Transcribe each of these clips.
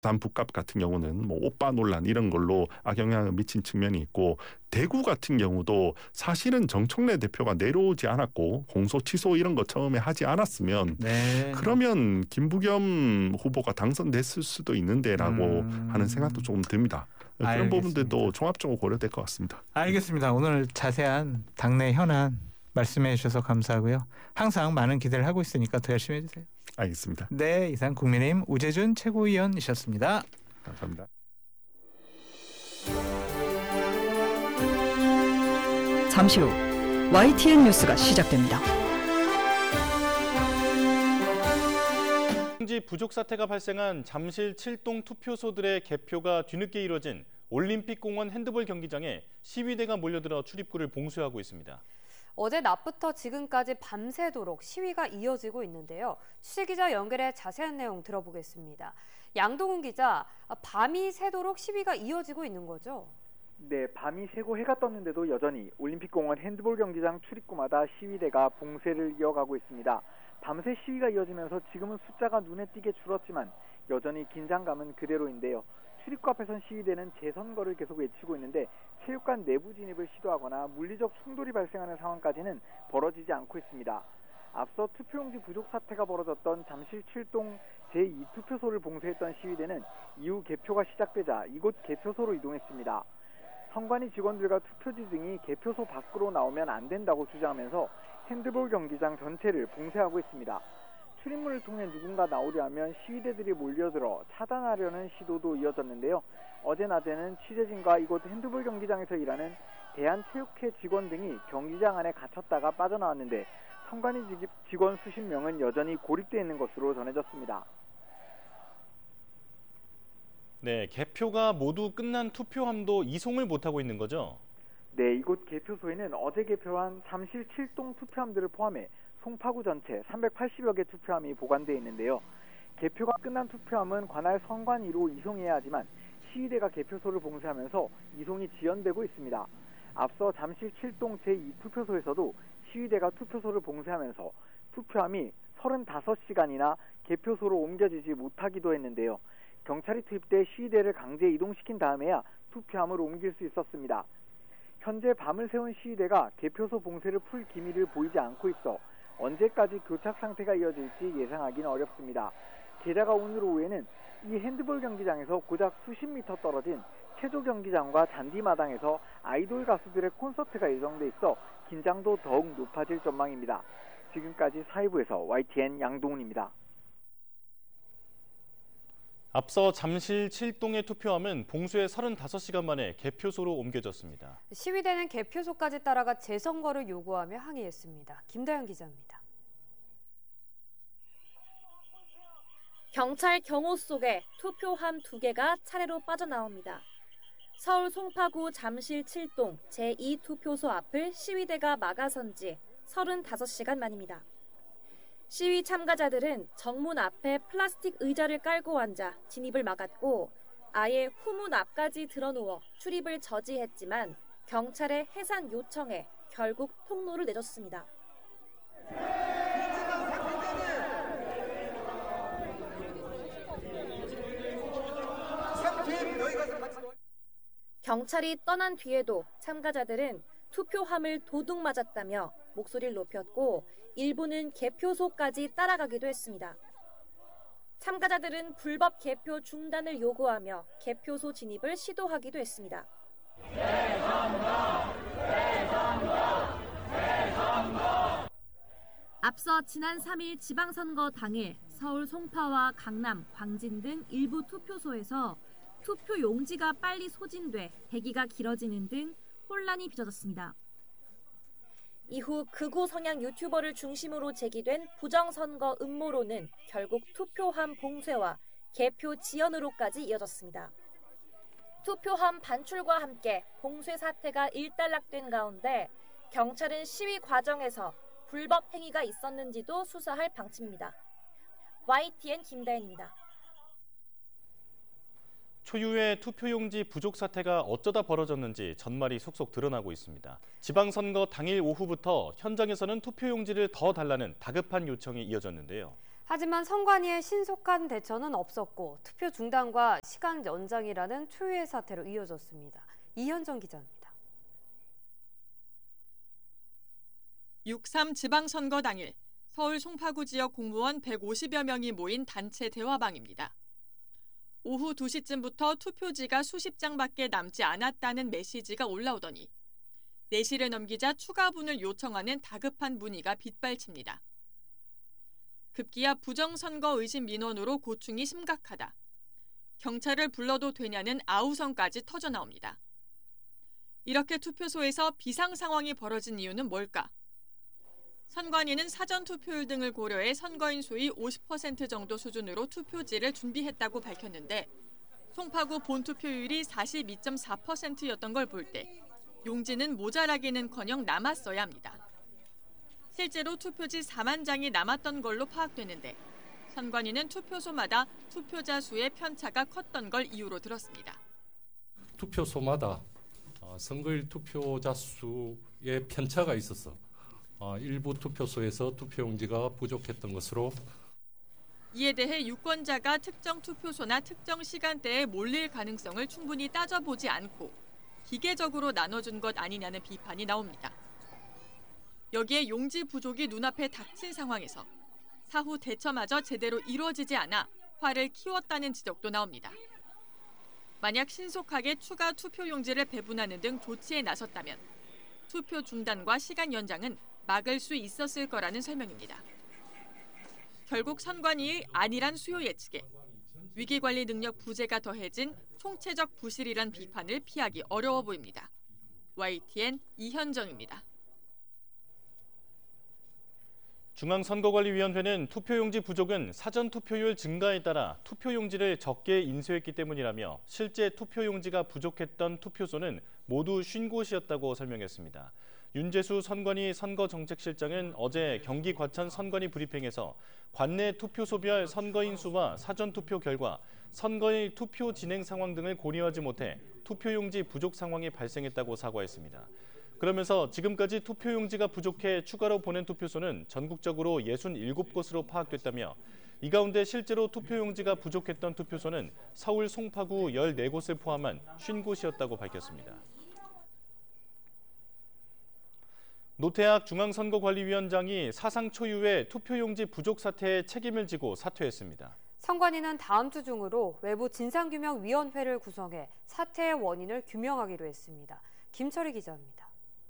부값 같은 경우는 뭐 오빠 논란 이런 걸로 악영향을 미친 측면이 있고 대구 같은 경우도 사실은 정청래 대표가 내려오지 않았고 공소 취소 이런 거 처음에 하지 않았으면 네. 그러면 김부겸 후보가 당선됐을 수도 있는데라고 하는 생각도 조금 듭니다. 그런 알겠습니다. 부분들도 종합적으로 고려될 것 같습니다. 알겠습니다. 오늘 자세한 당내 현안 말씀해 주셔서 감사하고요. 항상 많은 기대를 하고 있으니까 더 열심히 해주세요. 알겠습니다. 네, 이상 국민의힘 우재준 최고위원이셨습니다. 감사합니다. 잠시 후 YTN 뉴스가 시작됩니다. 투표용지 부족 사태가 발생한 잠실 7동 투표소들의 개표가 뒤늦게 이뤄진 올림픽공원 핸드볼 경기장에 시위대가 몰려들어 출입구를 봉쇄하고 있습니다. 어제 낮부터 지금까지 밤새도록 시위가 이어지고 있는데요. 취재기자 연결해 자세한 내용 들어보겠습니다. 양동훈 기자, 밤이 새도록 시위가 이어지고 있는 거죠? 네, 밤이 새고 해가 떴는데도 여전히 올림픽공원 핸드볼 경기장 출입구마다 시위대가 봉쇄를 이어가고 있습니다. 밤새 시위가 이어지면서 지금은 숫자가 눈에 띄게 줄었지만 여전히 긴장감은 그대로인데요. 출입구 앞에선 시위대는 재선거를 계속 외치고 있는데 체육관 내부 진입을 시도하거나 물리적 충돌이 발생하는 상황까지는 벌어지지 않고 있습니다. 앞서 투표용지 부족 사태가 벌어졌던 잠실 7동 제2투표소를 봉쇄했던 시위대는 이후 개표가 시작되자 이곳 개표소로 이동했습니다. 선관위 직원들과 투표지 등이 개표소 밖으로 나오면 안 된다고 주장하면서 핸드볼 경기장 전체를 봉쇄하고 있습니다. 출입문을 통해 누군가 나오려 하면 시위대들이 몰려들어 차단하려는 시도도 이어졌는데요. 어제 낮에는 취재진과 이곳 핸드볼 경기장에서 일하는 대한체육회 직원 등이 경기장 안에 갇혔다가 빠져나왔는데 선관위 직원 수십 명은 여전히 고립되어 있는 것으로 전해졌습니다. 네, 개표가 모두 끝난 투표함도 이송을 못하고 있는 거죠? 네, 이곳 개표소에는 어제 개표한 잠실 7동 투표함들을 포함해 송파구 전체 380여 개 투표함이 보관되어 있는데요. 개표가 끝난 투표함은 관할 선관위로 이송해야 하지만 시위대가 개표소를 봉쇄하면서 이송이 지연되고 있습니다. 앞서 잠실 7동 제2투표소에서도 시위대가 투표소를 봉쇄하면서 투표함이 35시간이나 개표소로 옮겨지지 못하기도 했는데요. 경찰이 투입돼 시위대를 강제 이동시킨 다음에야 투표함을 옮길 수 있었습니다. 현재 밤을 새운 시위대가 개표소 봉쇄를 풀 기미를 보이지 않고 있어 언제까지 교착 상태가 이어질지 예상하기는 어렵습니다. 게다가 오늘 오후에는 이 핸드볼 경기장에서 고작 수십 미터 떨어진 체조 경기장과 잔디마당에서 아이돌 가수들의 콘서트가 예정돼 있어 긴장도 더욱 높아질 전망입니다. 지금까지 사회부에서 YTN 양동훈입니다. 앞서 잠실 7동의 투표함은 봉쇄 35시간 만에 개표소로 옮겨졌습니다. 시위대는 개표소까지 따라가 재선거를 요구하며 항의했습니다. 김다현 기자입니다. 경찰 경호 속에 투표함 2개가 차례로 빠져나옵니다. 서울 송파구 잠실 7동 제2투표소 앞을 시위대가 막아선 지 35시간 만입니다. 시위 참가자들은 정문 앞에 플라스틱 의자를 깔고 앉아 진입을 막았고 아예 후문 앞까지 드러누워 출입을 저지했지만 경찰의 해산 요청에 결국 통로를 내줬습니다. 경찰이 떠난 뒤에도 참가자들은 투표함을 도둑 맞았다며 목소리를 높였고 일부는 개표소까지 따라가기도 했습니다. 참가자들은 불법 개표 중단을 요구하며 개표소 진입을 시도하기도 했습니다. 앞서 지난 3일 지방선거 당일 서울 송파와 강남, 광진 등 일부 투표소에서 투표 용지가 빨리 소진돼 대기가 길어지는 등 혼란이 빚어졌습니다. 이후 극우 성향 유튜버를 중심으로 제기된 부정선거 음모론은 결국 투표함 봉쇄와 개표 지연으로까지 이어졌습니다. 투표함 반출과 함께 봉쇄 사태가 일단락된 가운데 경찰은 시위 과정에서 불법 행위가 있었는지도 수사할 방침입니다. YTN 김다현입니다. 초유의 투표용지 부족 사태가 어쩌다 벌어졌는지 전말이 속속 드러나고 있습니다. 지방선거 당일 오후부터 현장에서는 투표용지를 더 달라는 다급한 요청이 이어졌는데요. 하지만 선관위의 신속한 대처는 없었고 투표 중단과 시간 연장이라는 초유의 사태로 이어졌습니다. 이현정 기자입니다. 6.3 지방선거 당일 서울 송파구 지역 공무원 150여 명이 모인 단체 대화방입니다. 오후 2시쯤부터 투표지가 수십 장밖에 남지 않았다는 메시지가 올라오더니 4시를 넘기자 추가분을 요청하는 다급한 문의가 빗발칩니다. 급기야 부정선거 의심 민원으로 고충이 심각하다. 경찰을 불러도 되냐는 아우성까지 터져나옵니다. 이렇게 투표소에서 비상 상황이 벌어진 이유는 뭘까? 선관위는 사전 투표율 등을 고려해 선거인 수의 50% 정도 수준으로 투표지를 준비했다고 밝혔는데 송파구 본투표율이 42.4%였던 걸 볼 때 용지는 모자라기는커녕 남았어야 합니다. 실제로 투표지 4만 장이 남았던 걸로 파악되는데 선관위는 투표소마다 투표자 수의 편차가 컸던 걸 이유로 들었습니다. 투표소마다 선거일 투표자 수의 편차가 있어서 일부 투표소에서 투표용지가 부족했던 것으로 이에 대해 유권자가 특정 투표소나 특정 시간대에 몰릴 가능성을 충분히 따져보지 않고 기계적으로 나눠준 것 아니냐는 비판이 나옵니다. 여기에 용지 부족이 눈앞에 닥친 상황에서 사후 대처마저 제대로 이루어지지 않아 화를 키웠다는 지적도 나옵니다. 만약 신속하게 추가 투표용지를 배분하는 등 조치에 나섰다면 투표 중단과 시간 연장은 막을 수 있었을 거라는 설명입니다. 결국 선관위의 안일한 수요 예측에 위기관리 능력 부재가 더해진 총체적 부실이란 비판을 피하기 어려워 보입니다. YTN 이현정입니다. 중앙선거관리위원회는 투표용지 부족은 사전투표율 증가에 따라 투표용지를 적게 인쇄했기 때문이라며 실제 투표용지가 부족했던 투표소는 모두 50곳이었다고 설명했습니다. 윤재수 선관위 선거정책실장은 어제 경기 과천 선관위 브리핑에서 관내 투표소별 선거인 수와 사전투표 결과, 선거일 투표 진행 상황 등을 고려하지 못해 투표용지 부족 상황이 발생했다고 사과했습니다. 그러면서 지금까지 투표용지가 부족해 추가로 보낸 투표소는 전국적으로 67곳으로 파악됐다며 이 가운데 실제로 투표용지가 부족했던 투표소는 서울 송파구 14곳을 포함한 50곳이었다고 밝혔습니다. 노태학 중앙선거관리위원장이 사상 초유의 투표용지 부족 사태에 책임을 지고 사퇴했습니다. 선관위는 다음 주 중으로 외부 진상규명위원회를 구성해 사태의 원인을 규명하기로 했습니다. 김철희 기자입니다.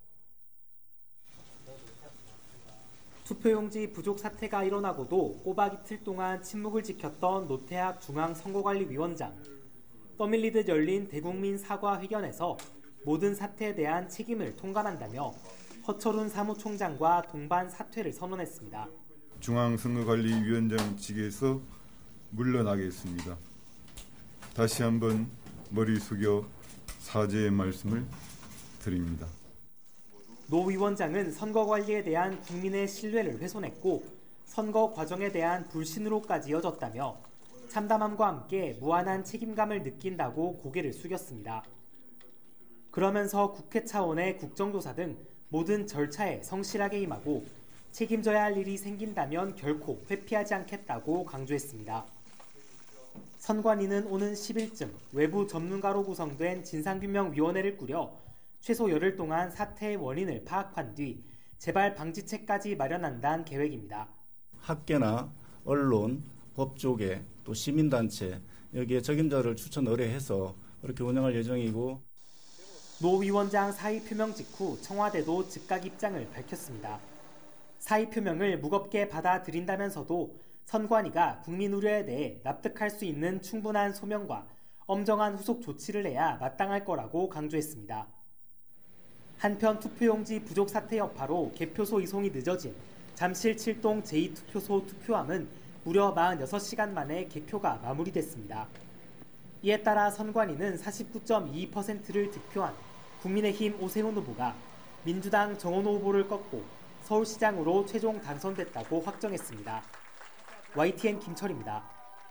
투표용지 부족 사태가 일어나고도 꼬박 이틀 동안 침묵을 지켰던 노태학 중앙선거관리위원장. 떠밀리듯 열린 대국민 사과회견에서 모든 사태에 대한 책임을 통감한다며 허철훈 사무총장과 동반 사퇴를 선언했습니다. 중앙선거관리위원장직에서 물러나겠습니다. 다시 한번 머리 숙여 사죄의 말씀을 드립니다. 노 위원장은 선거 관리에 대한 국민의 신뢰를 훼손했고 선거 과정에 대한 불신으로까지 이어졌다며 참담함과 함께 무한한 책임감을 느낀다고 고개를 숙였습니다. 그러면서 국회 차원의 국정조사 등 모든 절차에 성실하게 임하고 책임져야 할 일이 생긴다면 결코 회피하지 않겠다고 강조했습니다. 선관위는 오는 10일쯤 외부 전문가로 구성된 진상규명위원회를 꾸려 최소 열흘 동안 사태의 원인을 파악한 뒤 재발 방지책까지 마련한다는 계획입니다. 학계나 언론, 법조계, 또 시민단체 여기에 적임자를 추천 의뢰해서 그렇게 운영할 예정이고 노 위원장 사의 표명 직후 청와대도 즉각 입장을 밝혔습니다. 사의 표명을 무겁게 받아들인다면서도 선관위가 국민 우려에 대해 납득할 수 있는 충분한 소명과 엄정한 후속 조치를 해야 마땅할 거라고 강조했습니다. 한편 투표용지 부족 사태 여파로 개표소 이송이 늦어진 잠실 7동 제2투표소 투표함은 무려 46시간 만에 개표가 마무리됐습니다. 이에 따라 선관위는 49.22%를 득표한 국민의힘 오세훈 후보가 민주당 정원호 후보를 꺾고 서울시장으로 최종 당선됐다고 확정했습니다. YTN 김철입니다.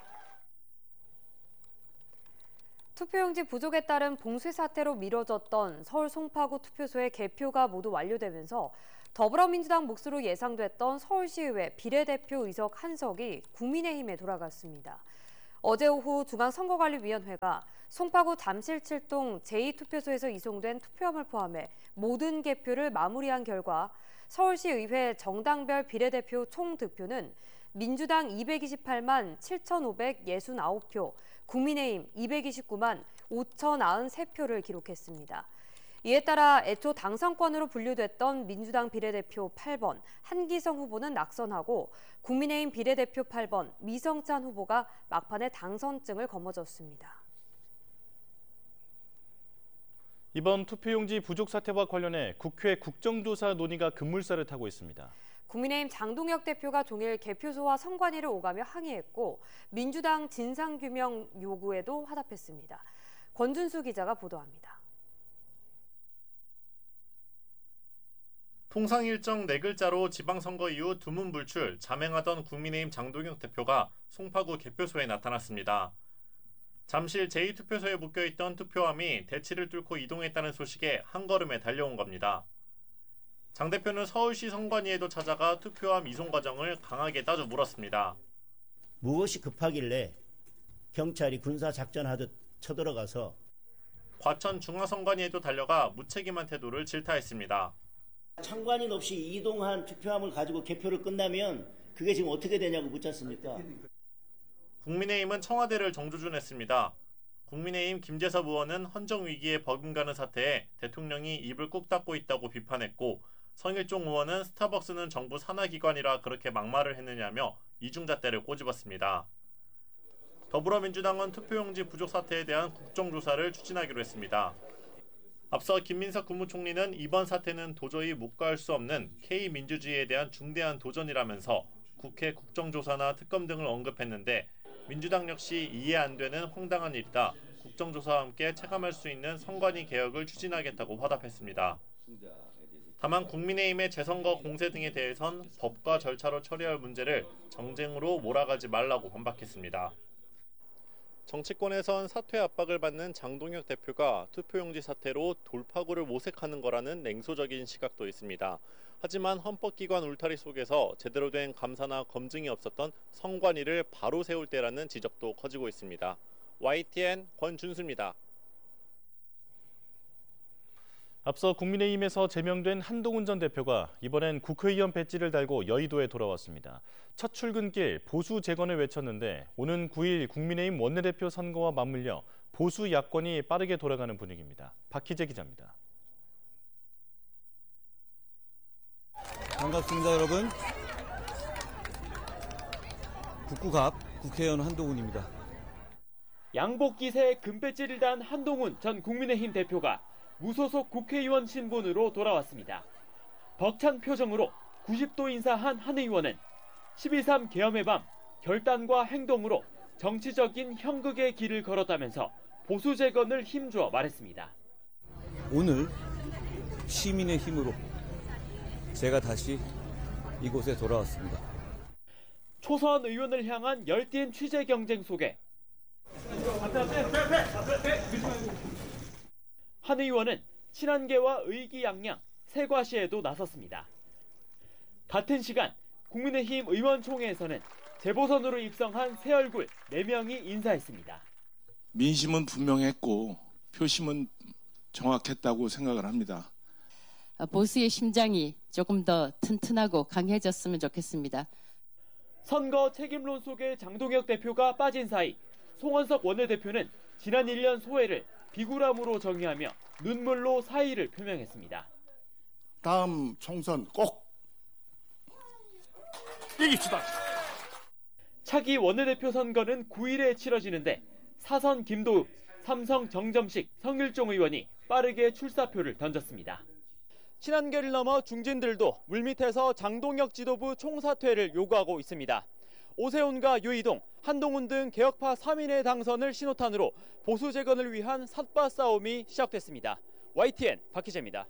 투표용지 부족에 따른 봉쇄 사태로 미뤄졌던 서울 송파구 투표소의 개표가 모두 완료되면서 더불어민주당 몫으로 예상됐던 서울시의회 비례대표 의석 한석이 국민의힘에 돌아갔습니다. 어제 오후 중앙선거관리위원회가 송파구 잠실 7동 제2투표소에서 이송된 투표함을 포함해 모든 개표를 마무리한 결과 서울시의회 정당별 비례대표 총 득표는 민주당 228만 7,569표, 국민의힘 229만 5,093표를 기록했습니다. 이에 따라 애초 당선권으로 분류됐던 민주당 비례대표 8번 한기성 후보는 낙선하고 국민의힘 비례대표 8번 미성찬 후보가 막판에 당선증을 거머쥐었습니다. 이번 투표용지 부족 사태와 관련해 국회 국정조사 논의가 급물살을 타고 있습니다. 국민의힘 장동혁 대표가 종일 개표소와 선관위를 오가며 항의했고 민주당 진상규명 요구에도 화답했습니다. 권준수 기자가 보도합니다. 통상 일정 4글자로 지방선거 이후 두문불출, 자맹하던 국민의힘 장동혁 대표가 송파구 개표소에 나타났습니다. 잠실 제2투표소에 묶여있던 투표함이 대치를 뚫고 이동했다는 소식에 한걸음에 달려온 겁니다. 장 대표는 서울시 선관위에도 찾아가 투표함 이송 과정을 강하게 따져 물었습니다. 무엇이 급하길래 경찰이 군사작전하듯 쳐들어가서 과천 중앙선관위에도 달려가 무책임한 태도를 질타했습니다. 참관인 없이 이동한 투표함을 가지고 개표를 끝나면 그게 지금 어떻게 되냐고 묻지 않습니까? 국민의힘은 청와대를 정조준했습니다. 국민의힘 김재섭 의원은 헌정위기에 버금가는 사태에 대통령이 입을 꾹 닫고 있다고 비판했고, 성일종 의원은 스타벅스는 정부 산하기관이라 그렇게 막말을 했느냐며 이중잣대를 꼬집었습니다. 더불어민주당은 투표용지 부족 사태에 대한 국정조사를 추진하기로 했습니다. 앞서 김민석 국무총리는 이번 사태는 도저히 묵과할 수 없는 K민주주의에 대한 중대한 도전이라면서 국회 국정조사나 특검 등을 언급했는데, 민주당 역시 이해 안 되는 황당한 일이다. 국정조사와 함께 체감할 수 있는 선관위 개혁을 추진하겠다고 화답했습니다. 다만 국민의힘의 재선거 공세 등에 대해선 법과 절차로 처리할 문제를 정쟁으로 몰아가지 말라고 반박했습니다. 정치권에선 사퇴 압박을 받는 장동혁 대표가 투표용지 사태로 돌파구를 모색하는 거라는 냉소적인 시각도 있습니다. 하지만 헌법기관 울타리 속에서 제대로 된 감사나 검증이 없었던 선관위를 바로 세울 때라는 지적도 커지고 있습니다. YTN 권준수입니다. 앞서 국민의힘에서 제명된 한동훈 전 대표가 이번엔 국회의원 배지를 달고 여의도에 돌아왔습니다. 첫 출근길 보수 재건을 외쳤는데 오는 9일 국민의힘 원내대표 선거와 맞물려 보수 야권이 빠르게 돌아가는 분위기입니다. 박희재 기자입니다. 반갑습니다, 여러분. 북구갑 국회의원 한동훈입니다. 양복 기세에 금배지를 단 한동훈 전 국민의힘 대표가 무소속 국회의원 신분으로 돌아왔습니다. 벅찬 표정으로 90도 인사한 한 의원은 12.3 계엄의 밤 결단과 행동으로 정치적인 형극의 길을 걸었다면서 보수 재건을 힘주어 말했습니다. 오늘 시민의 힘으로 제가 다시 이곳에 돌아왔습니다. 초선 의원을 향한 열띤 취재 경쟁 속에 한 의원은 친한계와 의기양양 세과시에도 나섰습니다. 같은 시간 국민의힘 의원총회에서는 재보선으로 입성한 새 얼굴 4명이 인사했습니다. 민심은 분명했고 표심은 정확했다고 생각을 합니다. 보수의 심장이 조금 더 튼튼하고 강해졌으면 좋겠습니다. 선거 책임론 속에 장동혁 대표가 빠진 사이 송원석 원내대표는 지난 1년 소회를 비굴함으로 정의하며 눈물로 사의를 표명했습니다. 다음 총선 꼭 이깁시다. 차기 원내대표 선거는 9일에 치러지는데 사선 김도읍, 삼성 정점식, 성일종 의원이 빠르게 출사표를 던졌습니다. 친한계를 넘어 중진들도 물밑에서 장동혁 지도부 총사퇴를 요구하고 있습니다. 오세훈과 유이동, 한동훈 등 개혁파 3인의 당선을 신호탄으로 보수 재건을 위한 삿바 싸움이 시작됐습니다. YTN 박희재입니다.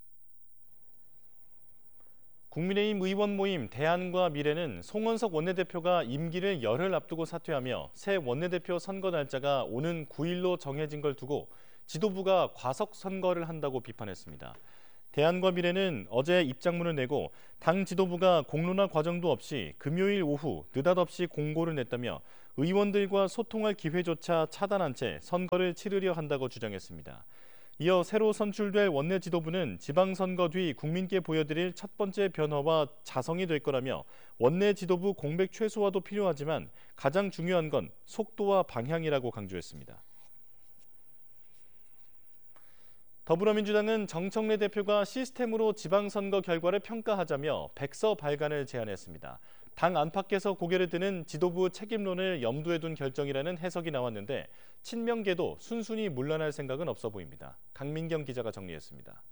국민의힘 의원 모임 대안과 미래는 송원석 원내대표가 임기를 열흘 앞두고 사퇴하며 새 원내대표 선거 날짜가 오는 9일로 정해진 걸 두고 지도부가 과석 선거를 한다고 비판했습니다. 대안과 미래는 어제 입장문을 내고 당 지도부가 공론화 과정도 없이 금요일 오후 느닷없이 공고를 냈다며 의원들과 소통할 기회조차 차단한 채 선거를 치르려 한다고 주장했습니다. 이어 새로 선출될 원내 지도부는 지방선거 뒤 국민께 보여드릴 첫 번째 변화와 자성이 될 거라며 원내 지도부 공백 최소화도 필요하지만 가장 중요한 건 속도와 방향이라고 강조했습니다. 더불어민주당은 정청래 대표가 시스템으로 지방선거 결과를 평가하자며 백서 발간을 제안했습니다. 당 안팎에서 고개를 드는 지도부 책임론을 염두에 둔 결정이라는 해석이 나왔는데 친명계도 순순히 물러날 생각은 없어 보입니다. 강민경 기자가 정리했습니다.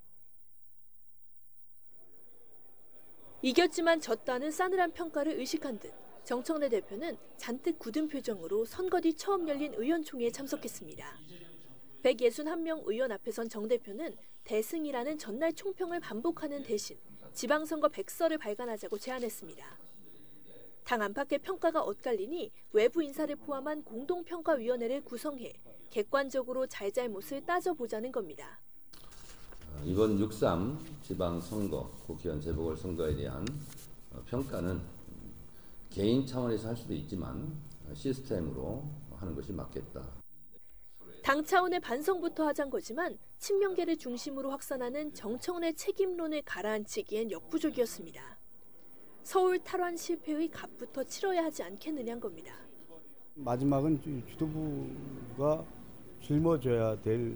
이겼지만 졌다는 싸늘한 평가를 의식한 듯 정청래 대표는 잔뜩 굳은 표정으로 선거 뒤 처음 열린 의원총회에 참석했습니다. 161명 의원 앞에 선 정 대표는 대승이라는 전날 총평을 반복하는 대신 지방선거 백서를 발간하자고 제안했습니다. 당 안팎의 평가가 엇갈리니 외부 인사를 포함한 공동평가위원회를 구성해 객관적으로 잘잘못을 따져보자는 겁니다. 이번 6.3 지방선거, 국회의원 재보궐선거에 대한 평가는 개인 차원에서 할 수도 있지만 시스템으로 하는 것이 맞겠다. 당 차원의 반성부터 하자는 거지만 친명계를 중심으로 확산하는 정청래 책임론을 가라앉히기엔 역부족이었습니다. 서울 탈환 실패의 값부터 치러야 하지 않겠느냐는 겁니다. 마지막은 지도부가 짊어져야 될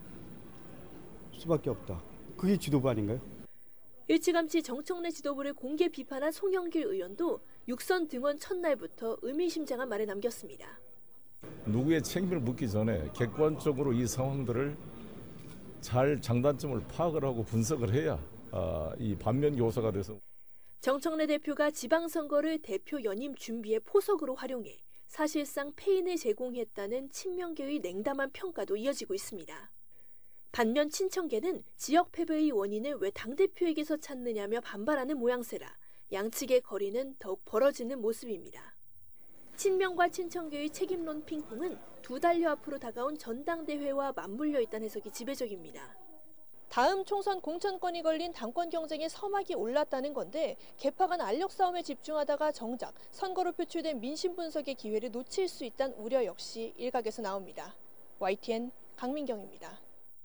수밖에 없다. 그게 지도부 아닌가요? 일찌감치 정청래 지도부를 공개 비판한 송영길 의원도 육선 등원 첫날부터 의미심장한 말을 남겼습니다. 누구의 책임을 묻기 전에 객관적으로 이 상황들을 잘 장단점을 파악을 하고 분석을 해야 이 반면 교사가 돼서. 정청래 대표가 지방선거를 대표 연임 준비의 포석으로 활용해 사실상 패인을 제공했다는 친명계의 냉담한 평가도 이어지고 있습니다. 반면 친청계는 지역 패배의 원인을 왜 당대표에게서 찾느냐며 반발하는 모양새라 양측의 거리는 더욱 벌어지는 모습입니다. 친명과 친청계의 책임론 핑퐁은 두 달여 앞으로 다가온 전당대회와 맞물려 있다는 해석이 지배적입니다. 다음 총선 공천권이 걸린 당권 경쟁에 서막이 올랐다는 건데 개파 간 알력 싸움에 집중하다가 정작 선거로 표출된 민심 분석의 기회를 놓칠 수 있다는 우려 역시 일각에서 나옵니다. YTN 강민경입니다.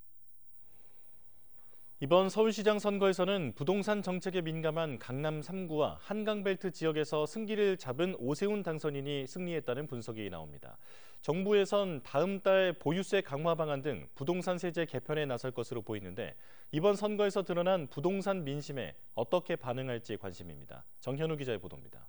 이번 서울시장 선거에서는 부동산 정책에 민감한 강남 3구와 한강벨트 지역에서 승기를 잡은 오세훈 당선인이 승리했다는 분석이 나옵니다. 정부에선 다음 달 보유세 강화 방안 등 부동산 세제 개편에 나설 것으로 보이는데 이번 선거에서 드러난 부동산 민심에 어떻게 반응할지 관심입니다. 정현우 기자의 보도입니다.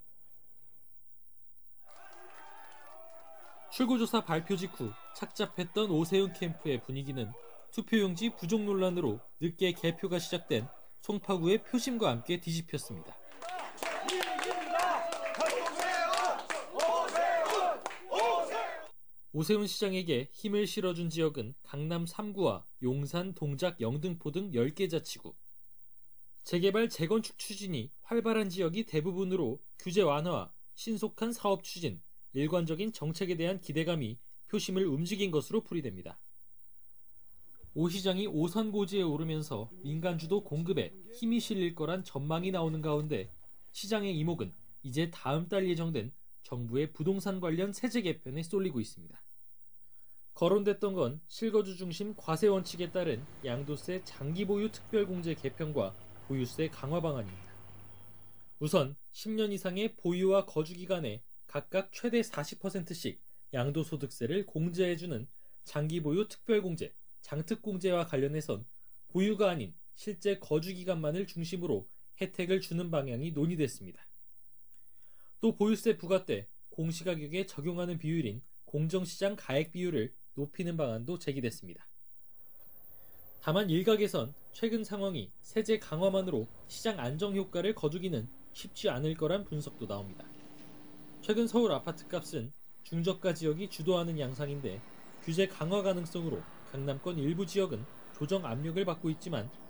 출구조사 발표 직후 착잡했던 오세훈 캠프의 분위기는 투표용지 부족 논란으로 늦게 개표가 시작된 송파구의 표심과 함께 뒤집혔습니다. 오세훈 시장에게 힘을 실어준 지역은 강남 3구와 용산, 동작, 영등포 등 10개 자치구. 재개발, 재건축 추진이 활발한 지역이 대부분으로 규제 완화와 신속한 사업 추진, 일관적인 정책에 대한 기대감이 표심을 움직인 것으로 풀이됩니다. 오 시장이 5선 고지에 오르면서 민간주도 공급에 힘이 실릴 거란 전망이 나오는 가운데 시장의 이목은 이제 다음 달 예정된 정부의 부동산 관련 세제 개편에 쏠리고 있습니다. 거론됐던 건 실거주 중심 과세 원칙에 따른 양도세 장기 보유 특별공제 개편과 보유세 강화 방안입니다. 우선 10년 이상의 보유와 거주 기간에 각각 최대 40%씩 양도소득세를 공제해주는 장기 보유 특별공제, 장특공제와 관련해선 보유가 아닌 실제 거주 기간만을 중심으로 혜택을 주는 방향이 논의됐습니다. 또 보유세 부과 때 공시가격에 적용하는 비율인 공정시장 가액 비율을 높이는 방안도 제기됐습니다. 다만 일각에선 최근 상황이 세제 강화만으로 시장 안정 효과를 거두기는 쉽지 않을 거란 분석도 나옵니다. 최근 서울 아파트값은 중저가 지역이 주도하는 양상인데 규제 강화 가능성으로 강남권 일부 지역은 조정 압력을 받고 있지만